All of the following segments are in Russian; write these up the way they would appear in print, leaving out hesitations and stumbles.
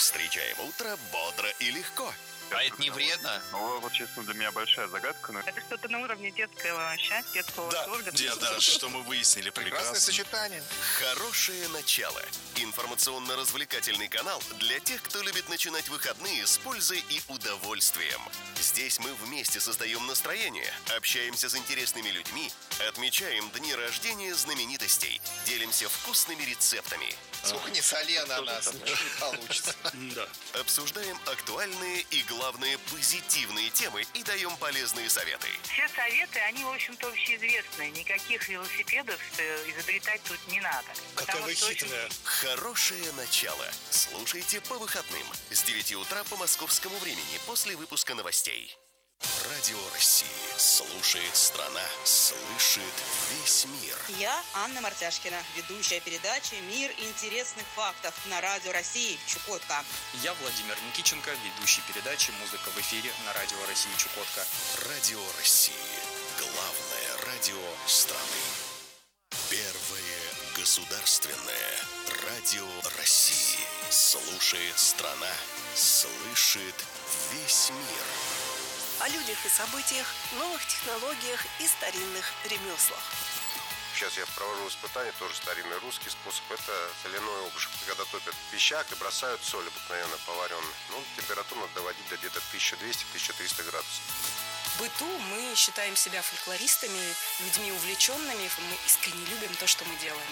Встречаем утро бодро и легко. А это не вредно? Ну, вот честно, для меня большая загадка. Но... Это что-то на уровне детского счастья, детского восторга. Да, что мы выяснили. Прекрасное сочетание. Хорошее начало. Информационно-развлекательный канал для тех, кто любит начинать выходные с пользой и удовольствием. Здесь мы вместе создаем настроение, общаемся с интересными людьми, отмечаем дни рождения знаменитостей, делимся вкусными рецептами. Сколько не соли ананас, не получится. Да. Обсуждаем актуальные и, главное, позитивные темы и даем полезные советы. Все советы, они, в общем-то, общеизвестные. Никаких велосипедов изобретать тут не надо. Какая вы хитрая. Хорошее начало. Слушайте по выходным с 9 утра по московскому времени после выпуска новостей. Радио России. Слушает страна. Слышит весь мир. Я Анна Мартяшкина, ведущая передачи «Мир интересных фактов» на Радио России Чукотка. Я Владимир Никиченко, ведущий передачи «Музыка в эфире» на Радио России Чукотка. Радио России. Главное радио страны. Первое государственное радио России. Слушает страна. Слышит весь мир. О людях и событиях, новых технологиях и старинных ремеслах. Сейчас я провожу испытания, тоже старинный русский способ. Это соляной обжиг. Когда топят пищак и бросают соль обыкновенно поваренную. Температуру надо доводить до где-то 1200-1300 градусов. В быту мы считаем себя фольклористами, людьми увлеченными. Мы искренне любим то, что мы делаем.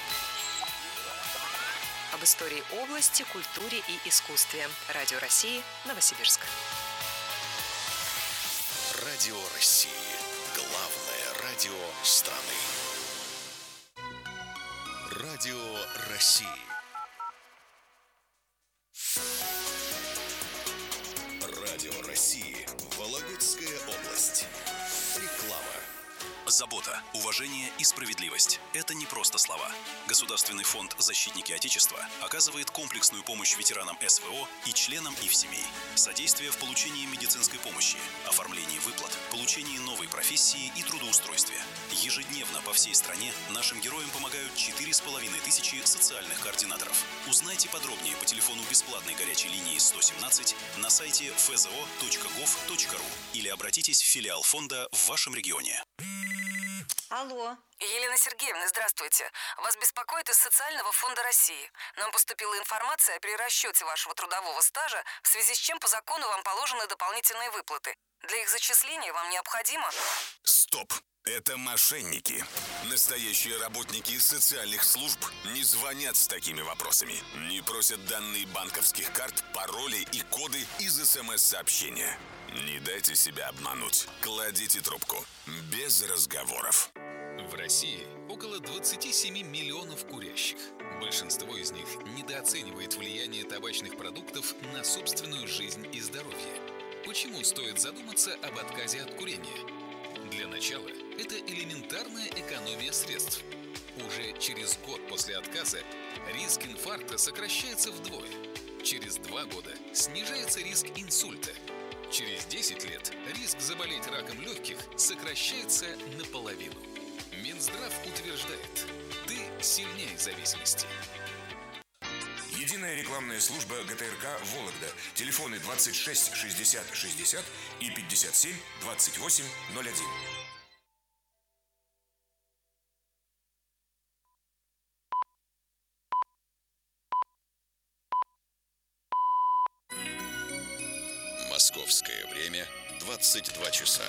Об истории области, культуре и искусстве. Радио России, Новосибирск. Радио России. Главное радио страны. Радио России. Радио России. Вологодская область. Реклама. Забота, уважение и справедливость – это не просто слова. Государственный фонд «Защитники Отечества» оказывает комплексную помощь ветеранам СВО и членам их семей. Содействие в получении медицинской помощи, оформлении выплат, получении новой профессии и трудоустройстве. Ежедневно по всей стране нашим героям помогают 4500 социальных координаторов. Узнайте подробнее по телефону бесплатной горячей линии 117 на сайте fzo.gov.ru или обратитесь в филиал фонда в вашем регионе. Алло. Елена Сергеевна, здравствуйте. Вас беспокоит из Социального фонда России. Нам поступила информация о перерасчете вашего трудового стажа, в связи с чем по закону вам положены дополнительные выплаты. Для их зачисления вам необходимо... Стоп! Это мошенники. Настоящие работники социальных служб не звонят с такими вопросами. Не просят данные банковских карт, пароли и коды из СМС-сообщения. Не дайте себя обмануть. Кладите трубку. Без разговоров. В России около 27 миллионов курящих. Большинство из них недооценивает влияние табачных продуктов на собственную жизнь и здоровье. Почему стоит задуматься об отказе от курения? Для начала, это элементарная экономия средств. Уже через год после отказа риск инфаркта сокращается вдвое. Через 2 года снижается риск инсульта. Через 10 лет риск заболеть раком легких сокращается наполовину. Минздрав утверждает, ты сильнее зависимости. Единая рекламная служба ГТРК «Вологда». Телефоны 26 60 60 и 57 28 01. Московское время 22 часа.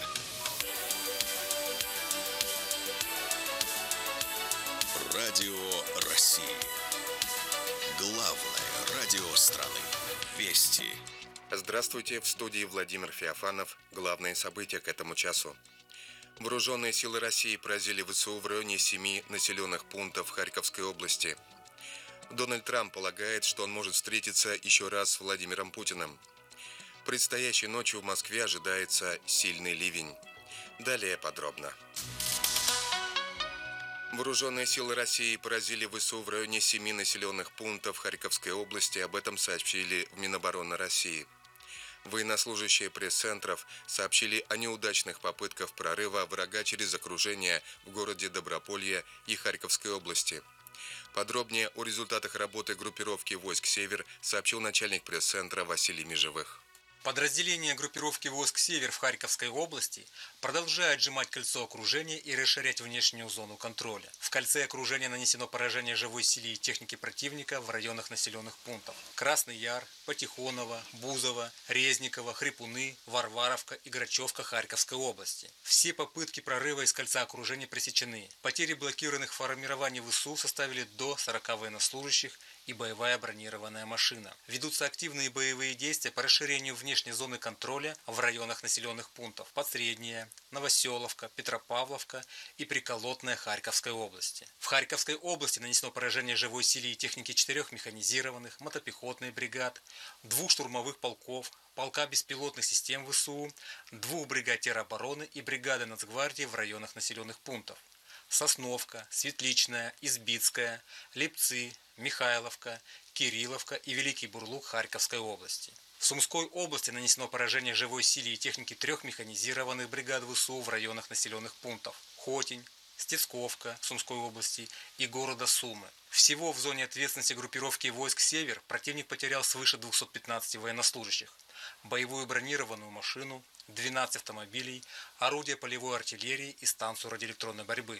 Радио России. Главное радио страны. Вести. Здравствуйте, в студии Владимир Феофанов. Главные события к этому часу. Вооруженные силы России поразили ВСУ в районе 7 населенных пунктов Харьковской области. Дональд Трамп полагает, что он может встретиться еще раз с Владимиром Путиным. Предстоящей ночью в Москве ожидается сильный ливень. Далее подробно. Вооруженные силы России поразили ВСУ в районе 7 населенных пунктов Харьковской области. Об этом сообщили в Минобороны России. Военнослужащие пресс-центров сообщили о неудачных попытках прорыва врага через окружение в городе Доброполье и Харьковской области. Подробнее о результатах работы группировки войск «Север» сообщил начальник пресс-центра Василий Межевых. Подразделения группировки войск «Север» в Харьковской области продолжают сжимать кольцо окружения и расширять внешнюю зону контроля. В кольце окружения нанесено поражение живой силе и техники противника в районах населенных пунктов: Красный Яр, Потихоново, Бузово, Резниково, Хрипуны, Варваровка и Грачевка Харьковской области. Все попытки прорыва из кольца окружения пресечены. Потери блокированных формирований ВСУ составили до 40 военнослужащих и боевая бронированная машина. Ведутся активные боевые действия по расширению внешней зоны контроля в районах населенных пунктов Подсредняя, Новоселовка, Петропавловка и Приколотная Харьковской области. В Харьковской области нанесено поражение живой силе и техники 4 механизированных, мотопехотных бригад, 2 штурмовых полков, полка беспилотных систем ВСУ, 2 бригад теробороны и бригады Нацгвардии в районах населенных пунктов Сосновка, Светличная, Избицкая, Липцы, Михайловка, Кирилловка и Великий Бурлук Харьковской области. В Сумской области нанесено поражение живой силе и техники 3 механизированных бригад ВСУ в районах населенных пунктов Хотень, Стецковка Сумской области и города Сумы. Всего в зоне ответственности группировки войск «Север» противник потерял свыше 215 военнослужащих, боевую бронированную машину, 12 автомобилей, орудия полевой артиллерии и станцию радиоэлектронной борьбы.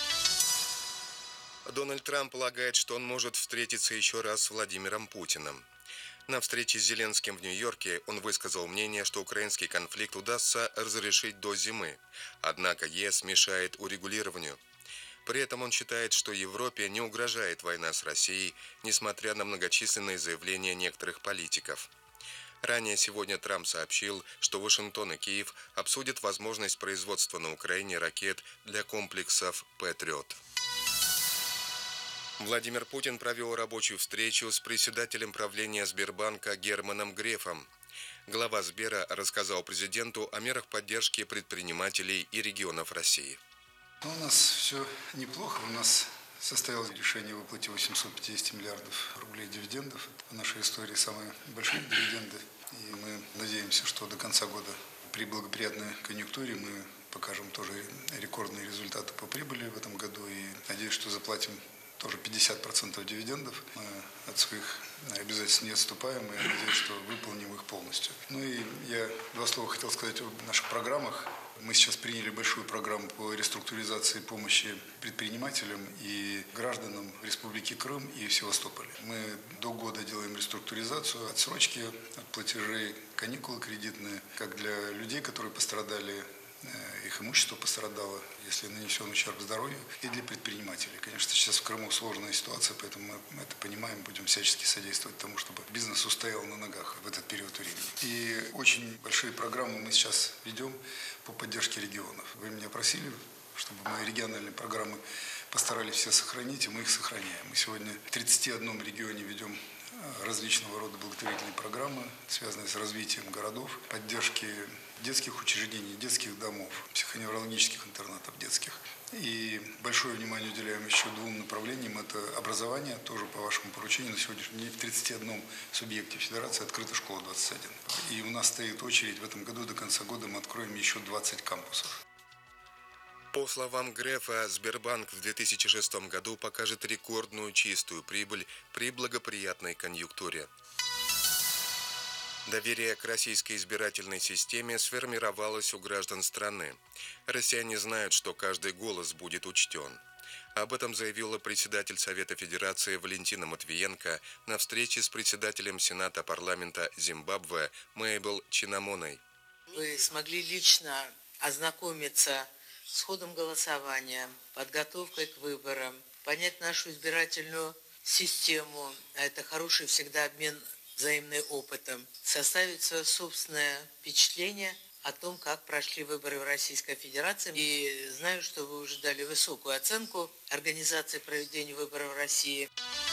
Дональд Трамп полагает, что он может встретиться еще раз с Владимиром Путиным. На встрече с Зеленским в Нью-Йорке он высказал мнение, что украинский конфликт удастся разрешить до зимы, однако ЕС мешает урегулированию. При этом он считает, что Европе не угрожает война с Россией, несмотря на многочисленные заявления некоторых политиков. Ранее сегодня Трамп сообщил, что Вашингтон и Киев обсудят возможность производства на Украине ракет для комплексов «Патриот». Владимир Путин провел рабочую встречу с председателем правления Сбербанка Германом Грефом. Глава Сбера рассказал президенту о мерах поддержки предпринимателей и регионов России. У нас все неплохо. У нас состоялось решение о выплате 850 миллиардов рублей дивидендов. Это в нашей истории самые большие дивиденды. И мы надеемся, что до конца года при благоприятной конъюнктуре мы покажем тоже рекордные результаты по прибыли в этом году. И надеюсь, что заплатим тоже 50% дивидендов. Мы от своих обязательств не отступаем, и я надеюсь, что выполним их полностью. Ну и я 2 слова хотел сказать о наших программах. Мы сейчас приняли большую программу по реструктуризации помощи предпринимателям и гражданам Республики Крым и Севастополя. Мы до года делаем реструктуризацию, отсрочки от платежей, каникулы кредитные, как для людей, которые пострадали, их имущество пострадало, если нанесен ущерб здоровью, и для предпринимателей. Конечно, сейчас в Крыму сложная ситуация, поэтому мы это понимаем, будем всячески содействовать тому, чтобы бизнес устоял на ногах в этот период времени. И очень большие программы мы сейчас ведем по поддержке регионов. Вы меня просили, чтобы мы региональные программы постарались все сохранить, и мы их сохраняем. Мы сегодня в 31 регионе ведем различного рода благотворительные программы, связанные с развитием городов, поддержки детских учреждений, детских домов, психоневрологических интернатов детских. И большое внимание уделяем еще 2 направлениям. Это образование, тоже по вашему поручению. На сегодняшний день в 31 субъекте Федерации открыта школа 21. И у нас стоит очередь в этом году, до конца года мы откроем еще 20 кампусов. По словам Грефа, Сбербанк в 2006 году покажет рекордную чистую прибыль при благоприятной конъюнктуре. Доверие к российской избирательной системе сформировалось у граждан страны. Россияне знают, что каждый голос будет учтен. Об этом заявила председатель Совета Федерации Валентина Матвиенко на встрече с председателем Сената парламента Зимбабве Мэйбл Чинамоной. Вы смогли лично ознакомиться с ходом голосования, подготовкой к выборам, понять нашу избирательную систему, а это хороший всегда обмен взаимным опытом, составить свое собственное впечатление о том, как прошли выборы в Российской Федерации. И знаю, что вы уже дали высокую оценку организации проведения выборов в России.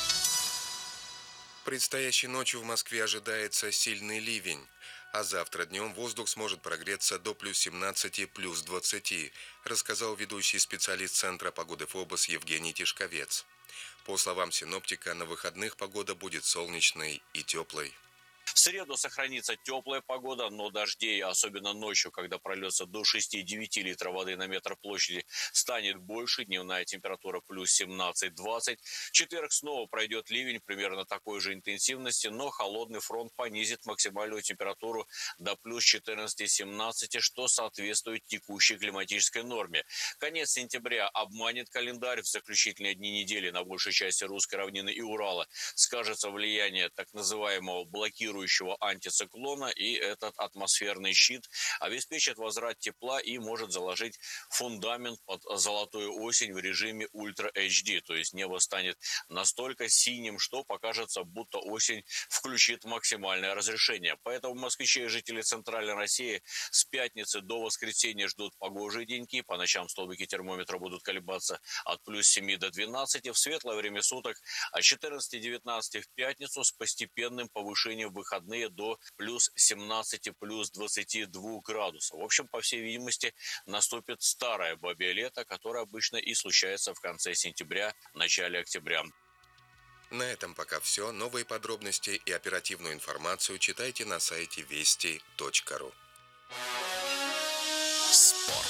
Предстоящей ночью в Москве ожидается сильный ливень, а завтра днем воздух сможет прогреться до плюс 17, плюс 20, рассказал ведущий специалист Центра погоды ФОБОС Евгений Тишковец. По словам синоптика, на выходных погода будет солнечной и теплой. В среду сохранится теплая погода, но дождей, особенно ночью, когда прольется до 6-9 литров воды на метр площади, станет больше. Дневная температура плюс 17-20. В четверг снова пройдет ливень примерно такой же интенсивности, но холодный фронт понизит максимальную температуру до плюс 14-17, что соответствует текущей климатической норме. Конец сентября обманет календарь. В заключительные дни недели на большей части русской равнины и Урала скажется влияние так называемого блокирующего антициклона, и этот атмосферный щит обеспечит возврат тепла и может заложить фундамент под золотую осень в режиме Ультра HD, то есть небо станет настолько синим, что покажется, будто осень включит максимальное разрешение. Поэтому москвичи и жители центральной России с пятницы до воскресенья ждут погожие деньки. По ночам столбики термометра будут колебаться от плюс 7 до 12. В светлое время суток от 14-19 в пятницу с постепенным повышением в выходные до плюс 17, плюс 22 градусов. В общем, по всей видимости, наступит старое бабье лето, которое обычно и случается в конце сентября, начале октября. На этом пока все. Новые подробности и оперативную информацию читайте на сайте вести.ру. Спорт.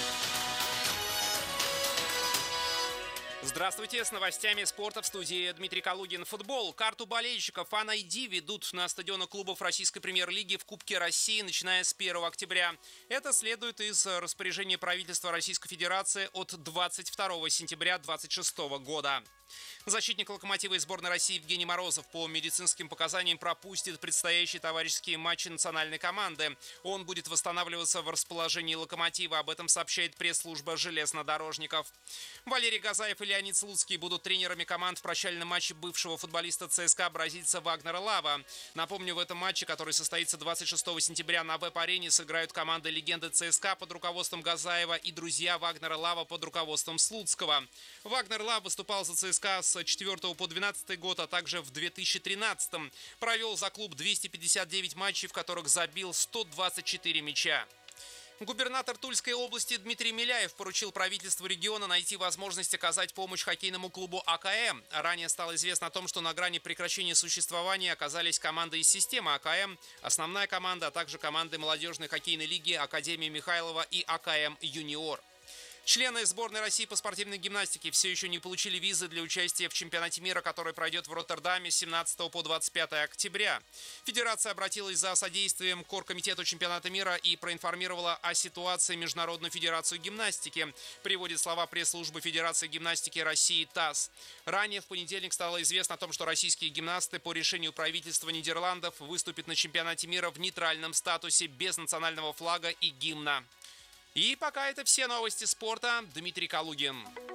Здравствуйте, с новостями спорта в студии Дмитрий Калугин. Футбол. Карту болельщиков Fan ID ведут на стадионах клубов Российской премьер-лиги в Кубке России, начиная с 1 октября. Это следует из распоряжения правительства Российской Федерации от 22 сентября 2026 года. Защитник «Локомотива» и сборной России Евгений Морозов по медицинским показаниям пропустит предстоящие товарищеские матчи национальной команды. Он будет восстанавливаться в расположении «Локомотива». Об этом сообщает пресс-служба железнодорожников. Валерий Газаев и Леонид Слуцкий будут тренерами команд в прощальном матче бывшего футболиста ЦСКА бразильца Вагнера Лава. Напомню, в этом матче, который состоится 26 сентября на веб-арене, сыграют команды легенды ЦСКА под руководством Газаева и друзья Вагнера Лава под руководством Слуцкого. Вагнер Лав выступал за ЦСКА с 4 по 12 год, а также в 2013-м. Провел за клуб 259 матчей, в которых забил 124 мяча. Губернатор Тульской области Дмитрий Миляев поручил правительству региона найти возможность оказать помощь хоккейному клубу АКМ. Ранее стало известно о том, что на грани прекращения существования оказались команды из системы АКМ, основная команда, а также команды молодежной хоккейной лиги Академия Михайлова и АКМ Юниор. Члены сборной России по спортивной гимнастике все еще не получили визы для участия в чемпионате мира, который пройдет в Роттердаме с 17 по 25 октября. Федерация обратилась за содействием к оргкомитету чемпионата мира и проинформировала о ситуации Международную федерацию гимнастики. Приводит слова пресс-службы Федерации гимнастики России ТАСС. Ранее в понедельник стало известно о том, что российские гимнасты по решению правительства Нидерландов выступят на чемпионате мира в нейтральном статусе без национального флага и гимна. И пока это все новости спорта. Дмитрий Калугин.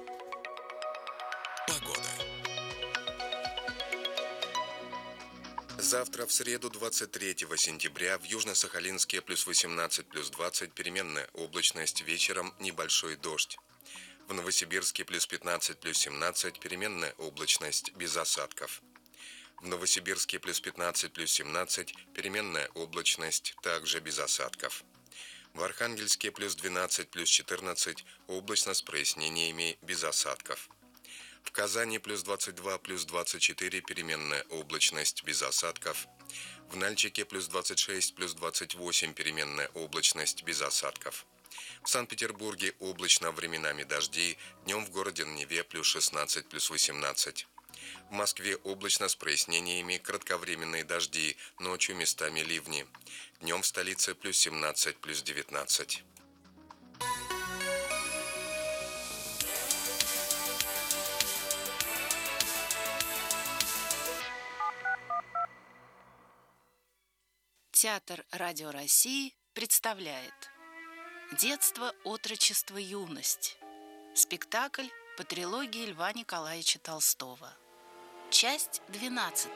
Погода. Завтра, в среду, 23 сентября, в Южно-Сахалинске плюс 18, плюс 20, переменная облачность, вечером небольшой дождь. В Новосибирске плюс 15, плюс 17, переменная облачность, без осадков. В Новосибирске плюс 15, плюс 17, переменная облачность, также без осадков. В Архангельске плюс 12, плюс 14, облачно с прояснениями, без осадков. В Казани плюс 22, плюс 24, переменная облачность, без осадков. В Нальчике плюс 26, плюс 28, переменная облачность, без осадков. В Санкт-Петербурге облачно, временами дожди, днем в городе на Неве плюс 16, плюс 18. В Москве облачно с прояснениями, кратковременные дожди, ночью местами ливни. Днем в столице плюс 17, плюс 19. Театр Радио России представляет «Детство, отрочество, юность». Спектакль по трилогии Льва Николаевича Толстого. Часть 12.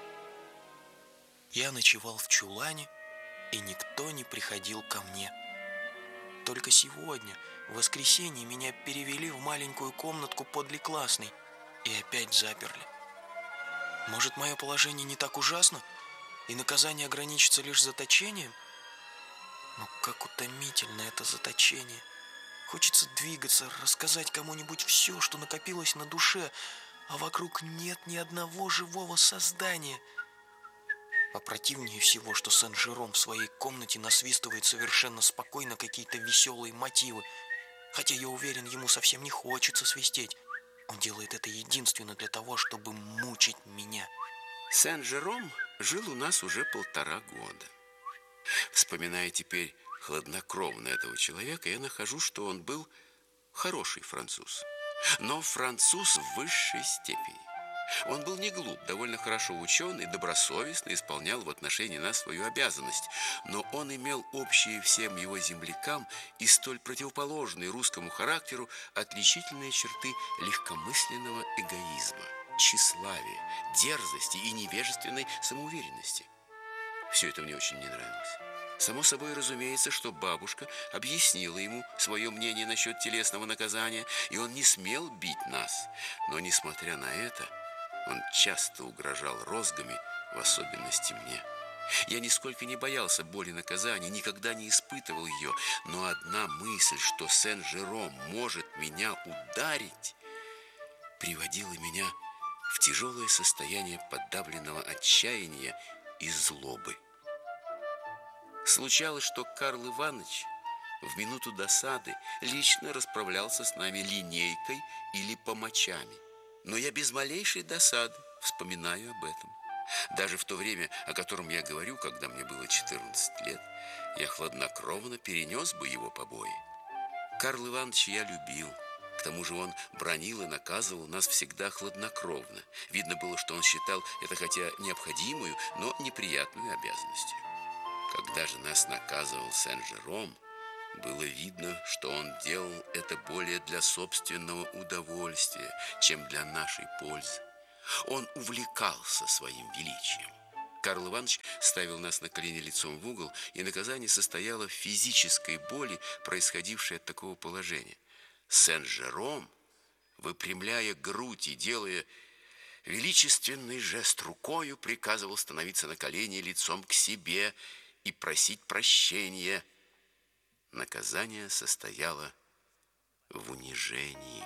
Я ночевал в чулане, и никто не приходил ко мне. Только сегодня, в воскресенье, меня перевели в маленькую комнатку подле классной и опять заперли. Может, мое положение не так ужасно, и наказание ограничится лишь заточением? Но как утомительно это заточение. Хочется двигаться, рассказать кому-нибудь все, что накопилось на душе, а вокруг нет ни одного живого создания. А противнее всего, что Сен-Жером в своей комнате насвистывает совершенно спокойно какие-то веселые мотивы. Хотя я уверен, ему совсем не хочется свистеть. Он делает это единственно для того, чтобы мучить меня. Сен-Жером жил у нас уже 1,5 года. Вспоминая теперь хладнокровно этого человека, я нахожу, что он был хороший француз. Но француз в высшей степени. Он был не глуп, довольно хорошо учен и добросовестно исполнял в отношении нас свою обязанность. Но он имел общие всем его землякам и столь противоположные русскому характеру отличительные черты легкомысленного эгоизма, тщеславия, дерзости и невежественной самоуверенности. Все это мне очень не нравилось. Само собой разумеется, что бабушка объяснила ему свое мнение насчет телесного наказания, и он не смел бить нас. Но, несмотря на это, он часто угрожал розгами, в особенности мне. Я нисколько не боялся боли наказания, никогда не испытывал ее, но одна мысль, что Сен-Жером может меня ударить, приводила меня в тяжелое состояние подавленного отчаяния и злобы. Случалось, что Карл Иванович в минуту досады лично расправлялся с нами линейкой или помочами. Но я без малейшей досады вспоминаю об этом. Даже в то время, о котором я говорю, когда мне было 14 лет, я хладнокровно перенес бы его побои. Карла Ивановича я любил. К тому же он бранил и наказывал нас всегда хладнокровно. Видно было, что он считал это хотя необходимую, но неприятную обязанностью. Когда же нас наказывал Сен-Жером, было видно, что он делал это более для собственного удовольствия, чем для нашей пользы. Он увлекался своим величием. Карл Иванович ставил нас на колени лицом в угол, и наказание состояло в физической боли, происходившей от такого положения. Сен-Жером, выпрямляя грудь и делая величественный жест рукою, приказывал становиться на колени лицом к себе и просить прощения. Наказание состояло в унижении.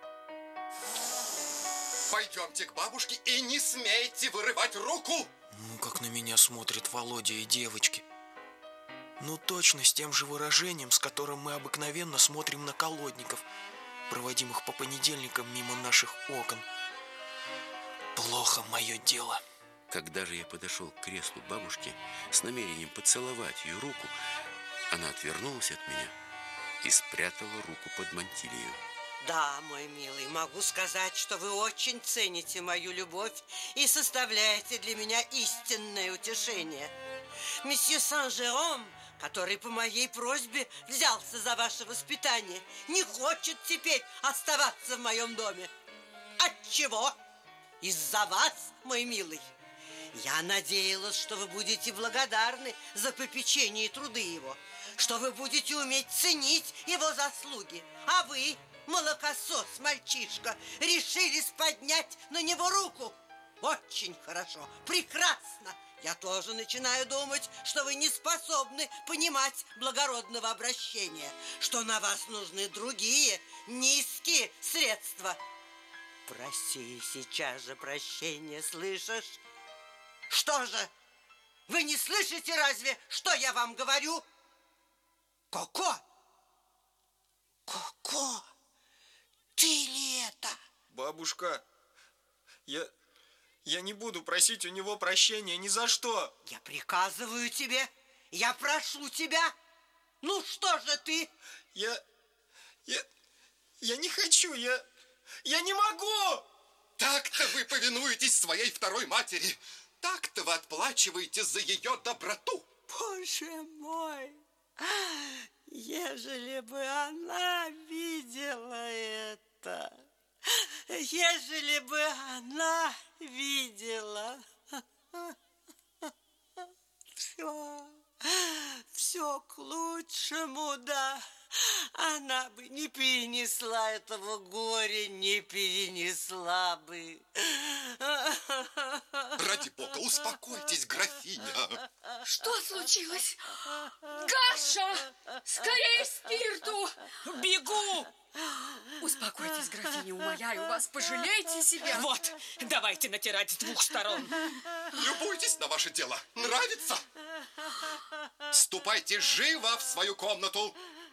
Пойдемте к бабушке и не смейте вырывать руку! Ну, как на меня смотрят Володя и девочки. Ну, точно с тем же выражением, с которым мы обыкновенно смотрим на колодников, проводимых по понедельникам мимо наших окон. Плохо мое дело. Когда же я подошел к креслу бабушки с намерением поцеловать ее руку, она отвернулась от меня и спрятала руку под мантилью. Да, мой милый, могу сказать, что вы очень цените мою любовь и составляете для меня истинное утешение. Месье Сен-Жером, который по моей просьбе взялся за ваше воспитание, не хочет теперь оставаться в моем доме. Отчего? Из-за вас, мой милый. Я надеялась, что вы будете благодарны за попечение и труды его, что вы будете уметь ценить его заслуги. А вы, молокосос, мальчишка, решились поднять на него руку. Очень хорошо, прекрасно. Я тоже начинаю думать, что вы не способны понимать благородного обращения, что на вас нужны другие, низкие средства. Проси сейчас же прощения, слышишь? Что же, вы не слышите разве, что я вам говорю? Коко! Коко! Ты ли это? Бабушка, я не буду просить у него прощения ни за что. Я приказываю тебе, я прошу тебя. Ну что же ты? Я не хочу, я не могу. Так-то вы повинуетесь своей второй матери. Так-то вы отплачиваете за ее доброту. Боже мой, ежели бы она видела это, ежели бы она видела, все к лучшему, да. Она бы не перенесла этого горя, не перенесла бы. Ради бога, успокойтесь, графиня. Что случилось? Гаша! Скорее спирту! Бегу! Успокойтесь, графиня, умоляю вас, пожалейте себя. Вот, давайте натирать с двух сторон. Любуйтесь на ваше дело. Нравится? Ступайте живо в свою комнату.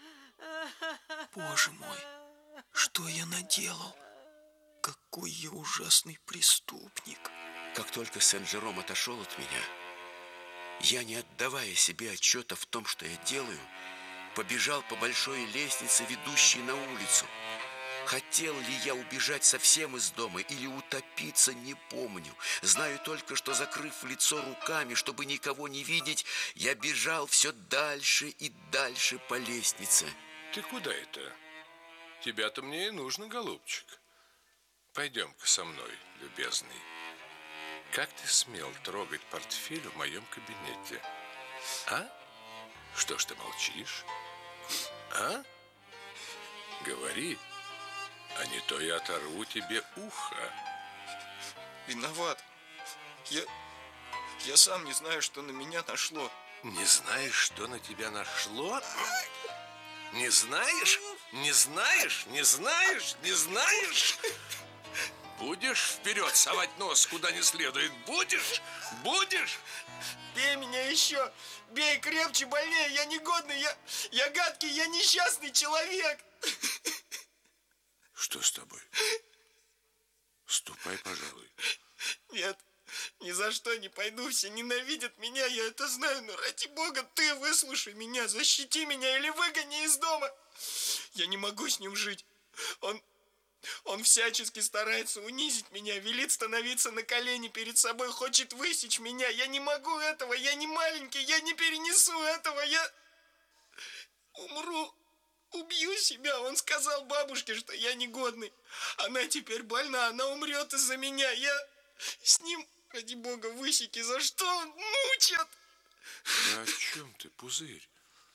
Боже мой, что я наделал? Какой я ужасный преступник. Как только Сен-Жером отошел от меня, я, не отдавая себе отчета в том, что я делаю, побежал по большой лестнице, ведущей на улицу. Хотел ли я убежать совсем из дома или утопиться, не помню. Знаю только, что, закрыв лицо руками, чтобы никого не видеть, я бежал все дальше и дальше по лестнице. Ты куда это? Тебя-то мне и нужно, голубчик. Пойдем-ка со мной, любезный. Как ты смел трогать портфель в моем кабинете? А? Что ж ты молчишь? А? Говори, а не то я оторву тебе ухо. Виноват. Я сам не знаю, что на меня нашло. Не знаешь, что на тебя нашло? Не знаешь? Не знаешь? Не знаешь? Не знаешь? Будешь вперед совать нос куда не следует? Будешь? Будешь? Бей меня еще! Бей крепче, больнее! Я негодный, я гадкий, я несчастный человек! Что с тобой? Ступай, пожалуй. Нет, ни за что не пойду, все ненавидят меня, я это знаю, но ради бога, ты выслушай меня, защити меня или выгони из дома. Я не могу с ним жить. Он всячески старается унизить меня, велит становиться на колени перед собой, хочет высечь меня. Я не могу этого, я не маленький, я не перенесу этого, я умру, убью себя. Он сказал бабушке, что я негодный. Она теперь больна, она умрет из-за меня. Я с ним, ради бога, высеки, за что он мучат? Да о чем ты, пузырь?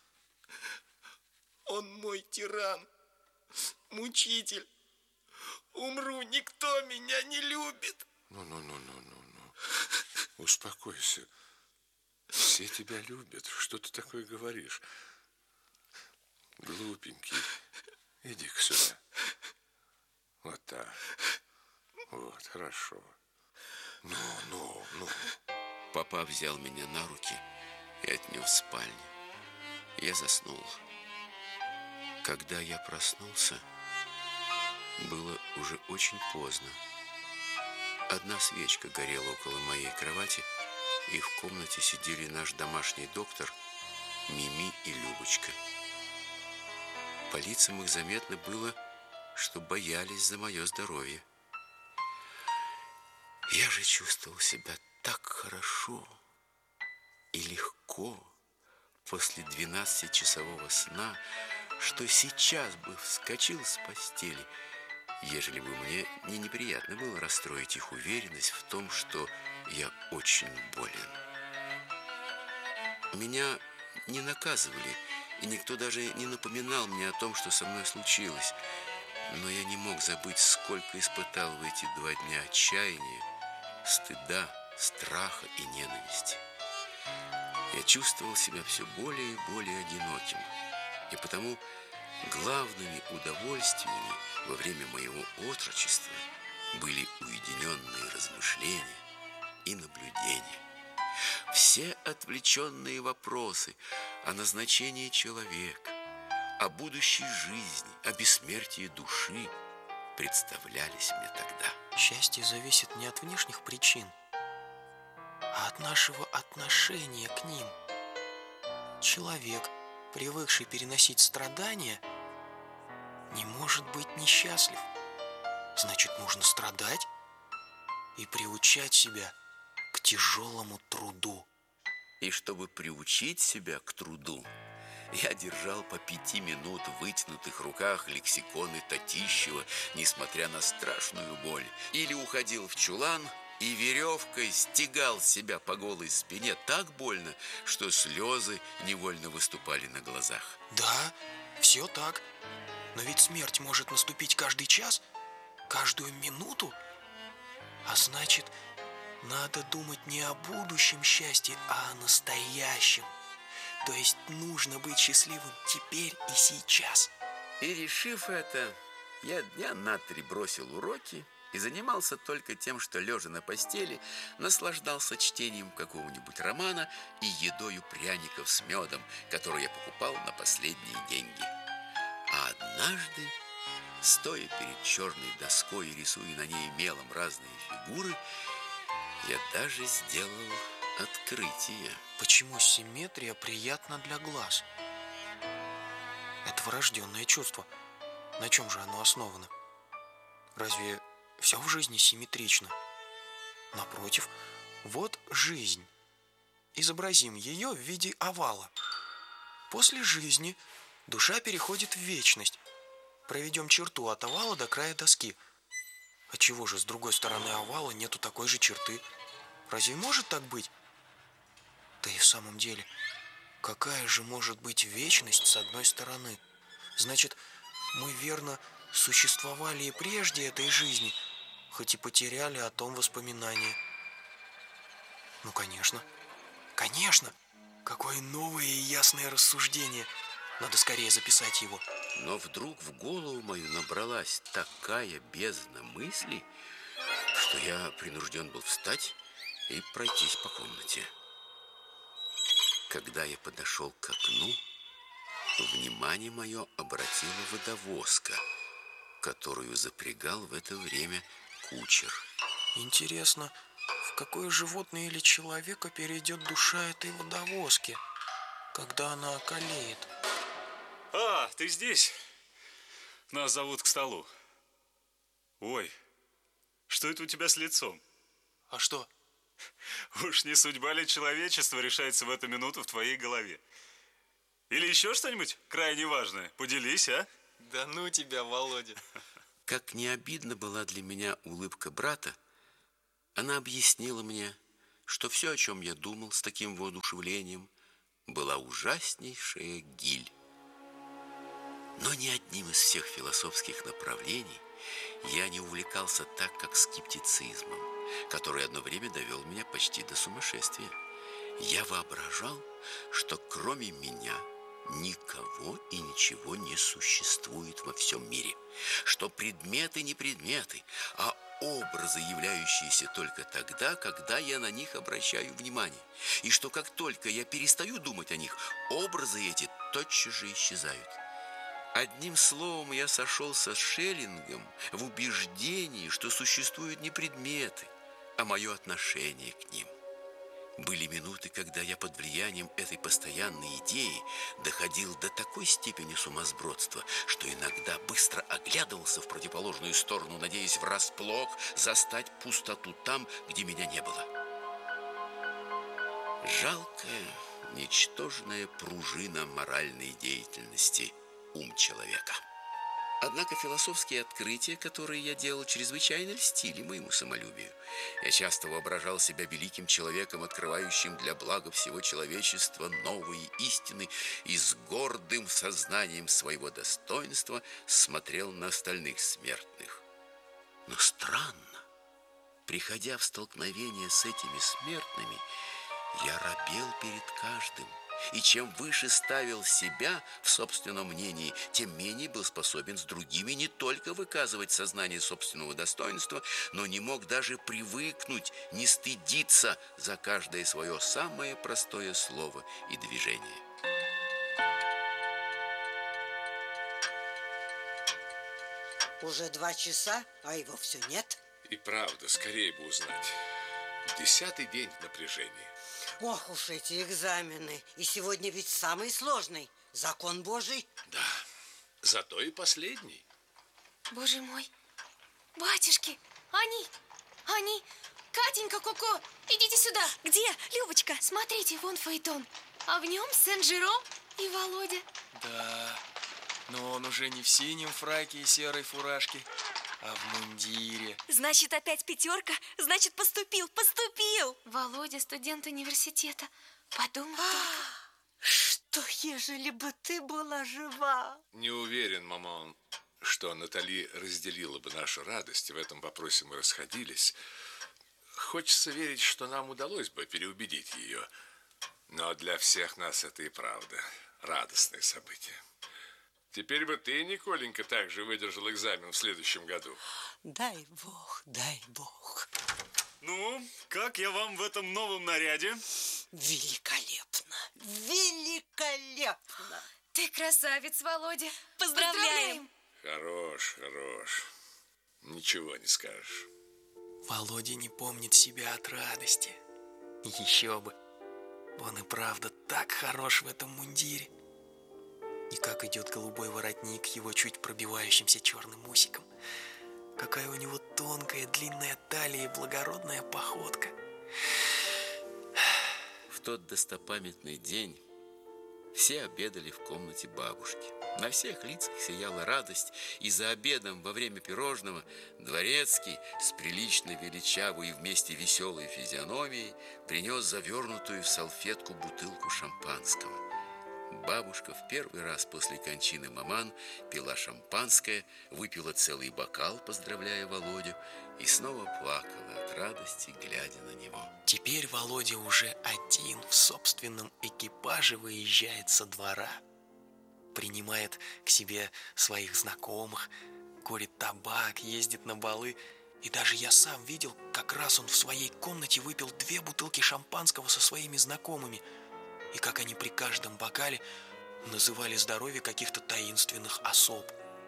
Он мой тиран, мучитель. Умру, никто меня не любит. Ну. Успокойся. Все тебя любят. Что ты такое говоришь? Глупенький. Иди-ка сюда. Вот так. Вот, хорошо. Ну. Папа взял меня на руки и отнес в спальню. Я заснул. Когда я проснулся, было уже очень поздно. Одна свечка горела около моей кровати, и в комнате сидели наш домашний доктор, Мими и Любочка. По лицам их заметно было, что боялись за мое здоровье. Я же чувствовал себя так хорошо и легко после 12-часового сна, что сейчас бы вскочил с постели, ежели бы мне не неприятно было расстроить их уверенность в том, что я очень болен. Меня не наказывали, и никто даже не напоминал мне о том, что со мной случилось. Но я не мог забыть, сколько испытал в эти 2 дня отчаяния, стыда, страха и ненависти. Я чувствовал себя все более и более одиноким, и потому главными удовольствиями во время моего отрочества были уединенные размышления и наблюдения. Все отвлеченные вопросы о назначении человека, о будущей жизни, о бессмертии души представлялись мне тогда. Счастье зависит не от внешних причин, а от нашего отношения к ним. Человек, привыкший переносить страдания, не может быть несчастлив. Значит, нужно страдать и приучать себя к тяжелому труду. И чтобы приучить себя к труду, я держал по 5 минут в вытянутых руках лексиконы Татищева, несмотря на страшную боль. Или уходил в чулан и веревкой стегал себя по голой спине так больно, что слезы невольно выступали на глазах. Да, все так. Но ведь смерть может наступить каждый час, каждую минуту. А значит, Надо думать не о будущем счастье, а о настоящем. То есть нужно быть счастливым теперь и сейчас. И решив это, я дня на 3 бросил уроки и занимался только тем, что, лежа на постели, наслаждался чтением какого-нибудь романа и едою пряников с медом, которые я покупал на последние деньги. А однажды, стоя перед черной доской и рисуя на ней мелом разные фигуры, я даже сделал открытие. Почему симметрия приятна для глаз? Это врожденное чувство. На чем же оно основано? Разве все в жизни симметрично? Напротив, вот жизнь. Изобразим ее в виде овала. После жизни душа переходит в вечность. Проведем черту от овала до края доски. Отчего же с другой стороны овала нету такой же черты? Разве может так быть? Да и в самом деле, какая же может быть вечность с одной стороны? Значит, мы верно существовали и прежде этой жизни, хоть и потеряли о том воспоминания. Ну, конечно. Конечно! Какое новое и ясное рассуждение! Надо скорее записать его. Но вдруг в голову мою набралась такая бездна мыслей, что я принужден был встать и пройтись по комнате. Когда я подошел к окну, внимание мое обратила водовозка, которую запрягал в это время кучер. Интересно, в какое животное или человека перейдет душа этой водовозки, когда она околеет? А, ты здесь? Нас зовут к столу. Ой, что это у тебя с лицом? А что? Уж не судьба ли человечества решается в эту минуту в твоей голове? Или еще что-нибудь крайне важное? Поделись, а? Да ну тебя, Володя. Как не обидна была для меня улыбка брата, она объяснила мне, что все, о чем я думал с таким воодушевлением, была ужаснейшая гиль. Но ни одним из всех философских направлений я не увлекался так, как скептицизмом, который одно время довел меня почти до сумасшествия. Я воображал, что кроме меня никого и ничего не существует во всем мире, что предметы не предметы, а образы, являющиеся только тогда, когда я на них обращаю внимание, и что как только я перестаю думать о них, образы эти тотчас же исчезают. Одним словом, я сошелся с Шеллингом в убеждении, что существуют не предметы, а мое отношение к ним. Были минуты, когда я под влиянием этой постоянной идеи доходил до такой степени сумасбродства, что иногда быстро оглядывался в противоположную сторону, надеясь врасплох застать пустоту там, где меня не было. Жалкая, ничтожная пружина моральной деятельности – ум человека. Однако философские открытия, которые я делал, чрезвычайно льстили моему самолюбию. Я часто воображал себя великим человеком, открывающим для блага всего человечества новые истины, и с гордым сознанием своего достоинства смотрел на остальных смертных. Но странно, приходя в столкновение с этими смертными, я робел перед каждым. И чем выше ставил себя в собственном мнении, тем менее был способен с другими не только выказывать сознание собственного достоинства, но не мог даже привыкнуть, не стыдиться за каждое свое самое простое слово и движение. Уже 2 часа, а его все нет. И правда, скорее бы узнать. 10-й день напряжения. Ох уж эти экзамены. И сегодня ведь самый сложный. Закон Божий. Да, зато и последний. Боже мой. Батюшки, они, Катенька, Коко, идите сюда. Где, Любочка? Смотрите, вон фаэтон. А в нем Сен-Жером и Володя. Да, но он уже не в синем фраке и серой фуражке, а в мундире. Значит, опять 5, значит, поступил. Володя, студент университета. Подумай только. Что, ежели бы ты была жива? Не уверен, маман, что Натали разделила бы нашу радость. В этом вопросе мы расходились. Хочется верить, что нам удалось бы переубедить ее. Но для всех нас это и правда радостное событие. Теперь бы ты, Николенька, также выдержал экзамен в следующем году. Дай бог, дай бог. Ну, как я вам в этом новом наряде? Великолепно, великолепно. Ты красавец, Володя. Поздравляем. Хорош, хорош. Ничего не скажешь. Володя не помнит себя от радости. Еще бы. Он и правда так хорош в этом мундире. И как идет голубой воротник его чуть пробивающимся черным усиком. Какая у него тонкая, длинная талия и благородная походка. В тот достопамятный день все обедали в комнате бабушки. На всех лицах сияла радость, и за обедом во время пирожного дворецкий с прилично величавой и вместе веселой физиономией принес завернутую в салфетку бутылку шампанского. Бабушка в первый раз после кончины маман пила шампанское, выпила целый бокал, поздравляя Володю, и снова плакала от радости, глядя на него. Теперь Володя уже один в собственном экипаже выезжает со двора. Принимает к себе своих знакомых, курит табак, ездит на балы. И даже я сам видел, как раз он в своей комнате выпил 2 бутылки шампанского со своими знакомыми. И как они при каждом бокале называли здоровье каких-то таинственных особ.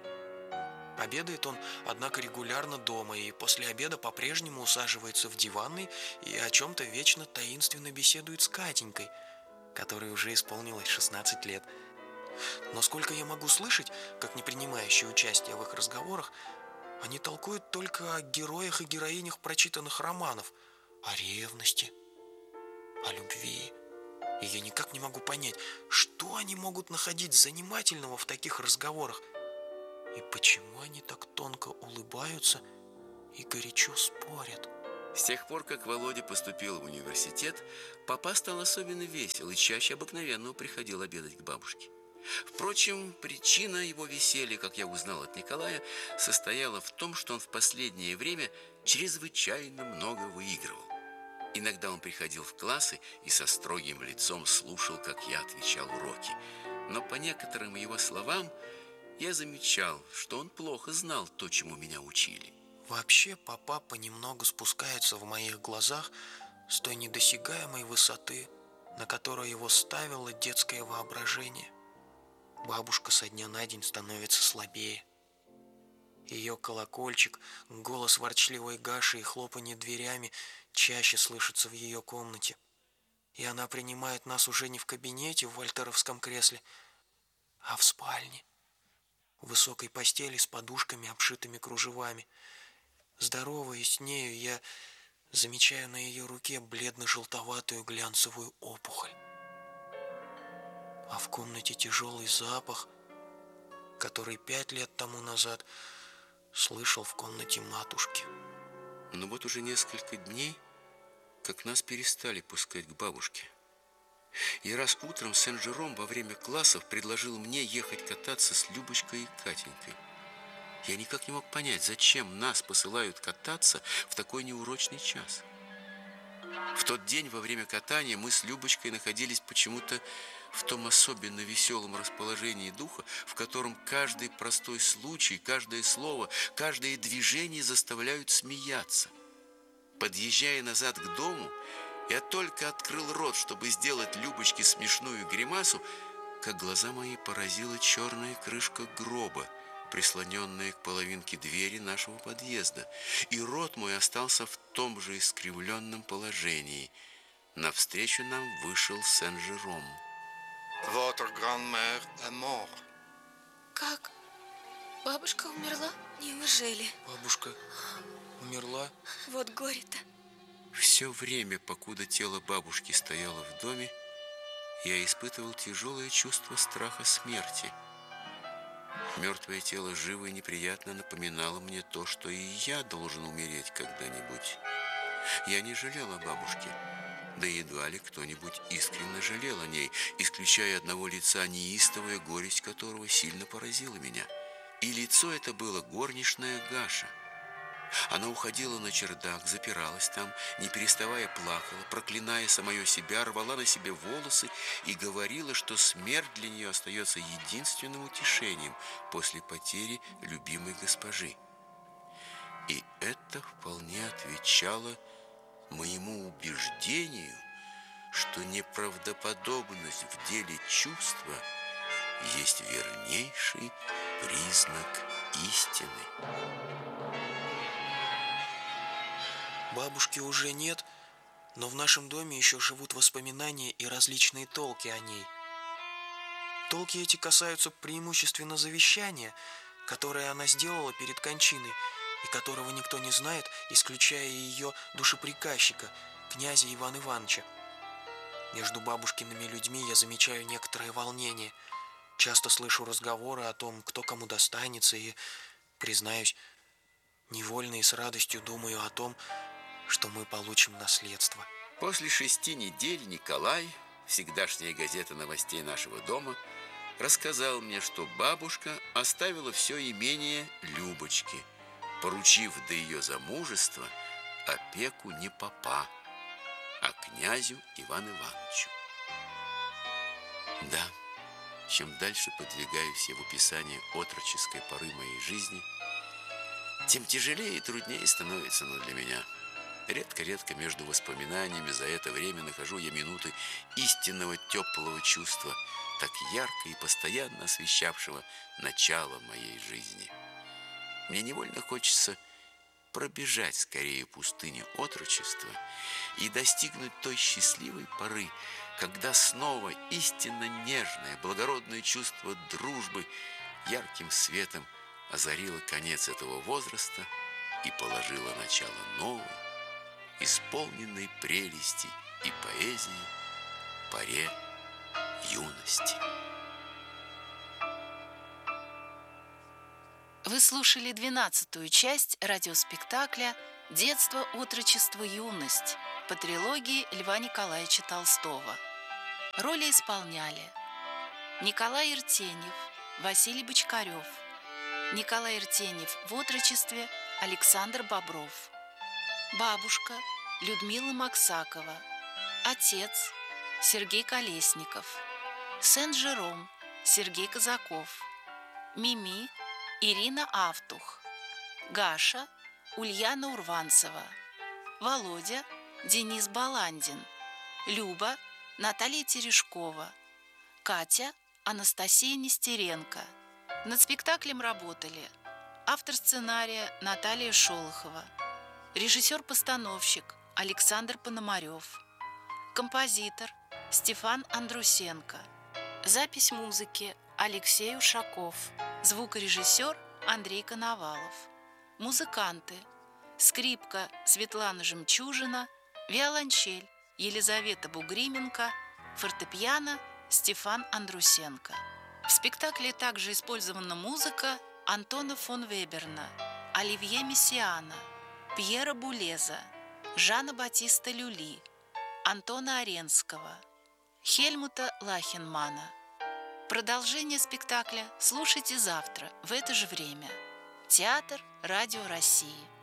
Обедает он, однако, регулярно дома, и после обеда по-прежнему усаживается в диванной и о чем-то вечно таинственно беседует с Катенькой, которой уже исполнилось 16 лет. Но сколько я могу слышать, как не принимающие участие в их разговорах, они толкуют только о героях и героинях прочитанных романов, о ревности, о любви. И я никак не могу понять, что они могут находить занимательного в таких разговорах, и почему они так тонко улыбаются и горячо спорят. С тех пор, как Володя поступил в университет, папа стал особенно весел и чаще обыкновенного приходил обедать к бабушке. Впрочем, причина его веселья, как я узнал от Николая, состояла в том, что он в последнее время чрезвычайно много выигрывал. Иногда он приходил в классы и со строгим лицом слушал, как я отвечал уроки. Но по некоторым его словам я замечал, что он плохо знал то, чему меня учили. Вообще, папа понемногу спускается в моих глазах с той недосягаемой высоты, на которую его ставило детское воображение. Бабушка со дня на день становится слабее. Ее колокольчик, голос ворчливой Гаши и хлопанье дверями чаще слышатся в ее комнате. И она принимает нас уже не в кабинете в вольтеровском кресле, а в спальне. В высокой постели с подушками, обшитыми кружевами. Здороваясь с нею, я замечаю на ее руке бледно-желтоватую глянцевую опухоль. А в комнате тяжелый запах, который 5 лет тому назад слышал в комнате матушки. Но вот уже несколько дней, как нас перестали пускать к бабушке. И раз утром Сен-Жером во время классов предложил мне ехать кататься с Любочкой и Катенькой. Я никак не мог понять, зачем нас посылают кататься в такой неурочный час. В тот день во время катания мы с Любочкой находились почему-то в том особенно веселом расположении духа, в котором каждый простой случай, каждое слово, каждое движение заставляют смеяться. Подъезжая назад к дому, я только открыл рот, чтобы сделать Любочке смешную гримасу, как глаза мои поразила черная крышка гроба, прислоненная к половинке двери нашего подъезда, и рот мой остался в том же искривленном положении. Навстречу нам вышел Сен-Жером. Votre grand-mère est mort. Как? Бабушка умерла? Неужели? Бабушка умерла? Вот горе-то. Все время, покуда тело бабушки стояло в доме, я испытывал тяжелое чувство страха смерти. Мертвое тело живо и неприятно напоминало мне то, что и я должен умереть когда-нибудь. Я не жалел о бабушке, да едва ли кто-нибудь искренне жалел о ней, исключая одного лица, неистовая горесть которого сильно поразила меня. И лицо это было горничная Гаша. Она уходила на чердак, запиралась там, не переставая плакала, проклиная самое себя, рвала на себе волосы и говорила, что смерть для нее остается единственным утешением после потери любимой госпожи. И это вполне отвечало моему убеждению, что неправдоподобность в деле чувства есть вернейший признак истины. Бабушки уже нет, но в нашем доме еще живут воспоминания и различные толки о ней. Толки эти касаются преимущественно завещания, которое она сделала перед кончиной, и которого никто не знает, исключая ее душеприказчика, князя Ивана Ивановича. Между бабушкиными людьми я замечаю некоторое волнение. Часто слышу разговоры о том, кто кому достанется, и, признаюсь, невольно и с радостью думаю о том, что мы получим наследство. После 6 недель Николай, всегдашняя газета новостей нашего дома, рассказал мне, что бабушка оставила все имение Любочке, поручив до ее замужества опеку не попа, а князю Ивану Ивановичу. Да, чем дальше подвигаюсь я в описании отроческой поры моей жизни, тем тяжелее и труднее становится оно для меня. Редко-редко между воспоминаниями за это время нахожу я минуты истинного теплого чувства, так ярко и постоянно освещавшего начало моей жизни. Мне невольно хочется пробежать скорее пустыню отрочества и достигнуть той счастливой поры, когда снова истинно нежное, благородное чувство дружбы ярким светом озарило конец этого возраста и положило начало новой, исполненной прелести и поэзии поре юности. Вы слушали 12-ю часть радиоспектакля «Детство, отрочество, юность» по трилогии Льва Николаевича Толстого. Роли исполняли Николай Иртеньев, Василий Бочкарев, Николай Иртеньев в отрочестве Александр Бобров, бабушка Людмила Максакова, отец Сергей Колесников, Сен-Жером Сергей Казаков, Мими Ирина Автух, Гаша Ульяна Урванцева, Володя Денис Баландин, Люба Наталья Терешкова, Катя Анастасия Нестеренко. Над спектаклем работали автор сценария Наталья Шолохова, режиссер-постановщик Александр Пономарев, композитор Стефан Андрусенко, запись музыки Алексей Ушаков, звукорежиссер Андрей Коновалов, музыканты: скрипка Светлана Жемчужина, виолончель Елизавета Бугрименко, фортепиано Стефан Андрусенко. В спектакле также использована музыка Антона фон Веберна, Оливье Мессиана, Пьера Булеза, Жана Батиста Люли, Антона Аренского, Хельмута Лахенмана. Продолжение спектакля слушайте завтра в это же время. Театр Радио России.